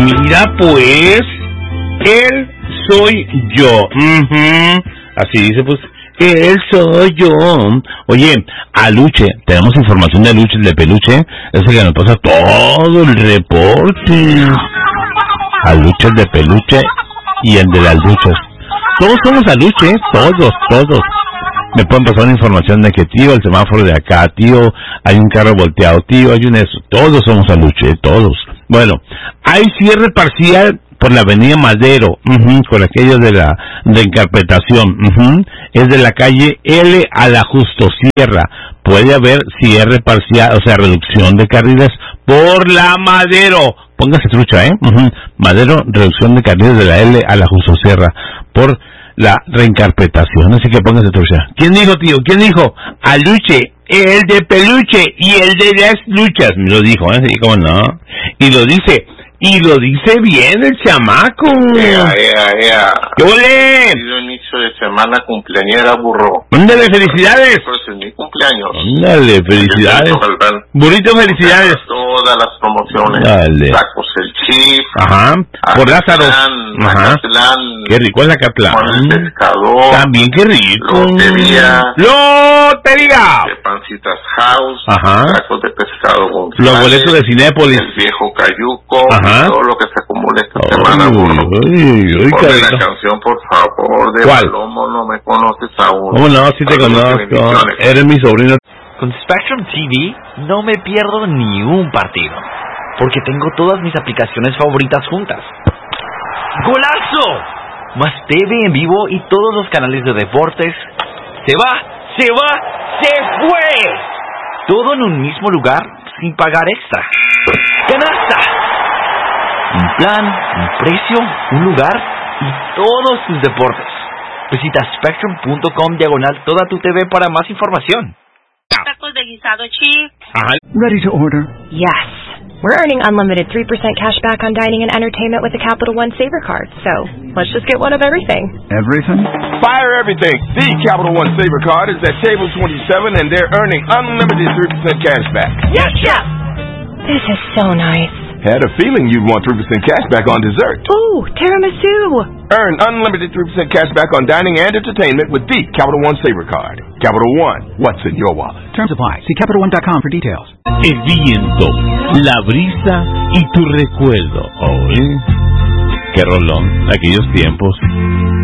Mira pues, él soy yo. Así dice pues, él soy yo. Oye, Aluche, tenemos información de Aluche, el de Peluche, ese que nos pasa todo el reporte. Aluche, el de Peluche y el de las luchas. Todos somos Aluche, todos. Me pueden pasar información de que, tío, el semáforo de acá, tío, hay un carro volteado, tío, hay un eso. Todos somos Aluche, todos. Bueno, hay cierre parcial por la avenida Madero, por aquello de la reencarpetación, es de la calle L a la Justo Sierra. Puede haber cierre parcial, o sea, reducción de carriles por la Madero. Póngase trucha, Madero, reducción de carriles de la L a la Justo Sierra por la reencarpetación, así que póngase trucha. ¿Quién dijo, tío? ¿Quién dijo? Aluche, el de Peluche y el de las luchas. Me lo dijo, sí, cómo no. Y lo dice bien el chamaco. ¡Qué ole! Ha sido inicio de semana cumpleañera, burro. ¡Ándale, felicidades! Pues es mi cumpleaños. ¡Ándale, felicidades! Burrito, felicidades. Todas las promociones. Dale. Tacos el Chip. Ajá. Por Lázaro. Ajá. Qué rico es la Catlán. Con el pescador. También qué rico. Lotería. De Pancitas House. Ajá. Tacos de pescado González. Los boletos de Cinépolis. El viejo Cayuco. Ajá. Todo lo que se acumula esta semana, burro. Ponle la canción, por favor, de ¿Cuál? Palomo, no me conoces aún. ¿Cómo no? Sí te conozco. Eres mi sobrino. Con Spectrum TV no me pierdo ni un partido, porque tengo todas mis aplicaciones favoritas juntas. ¡Golazo! Más TV en vivo y todos los canales de deportes. ¡Se fue! Todo en un mismo lugar sin pagar extra. ¡Canasta! Un plan, un precio, un lugar y todos tus deportes. Visita spectrum.com/toda tu TV para más información. Tacos de guisado, Chief. Ready to order? Yes. We're earning unlimited 3% cash back on dining and entertainment with the Capital One Saver Card. So, let's just get one of everything. Everything? Fire everything. The Capital One Saver Card is at table 27 and they're earning unlimited 3% cash back. Yes, Chef! This is so nice. Had a feeling you'd want 3% cash back on dessert. Ooh, tiramisu! Earn unlimited 3% cash back on dining and entertainment with the Capital One Saver Card. Capital One, what's in your wallet? Terms apply. See CapitalOne.com for details. El viento, la brisa y tu recuerdo. Qué rolón, aquellos tiempos.